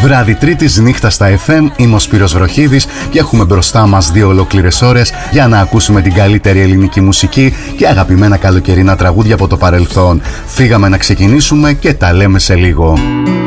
Βράδυ Τρίτης, νύχτα στα FM, είμαι ο Σπύρος Βροχίδης και έχουμε μπροστά μας 2 ολόκληρες ώρες για να ακούσουμε την καλύτερη ελληνική μουσική και αγαπημένα καλοκαιρινά τραγούδια από το παρελθόν. Φύγαμε να ξεκινήσουμε και τα λέμε σε λίγο.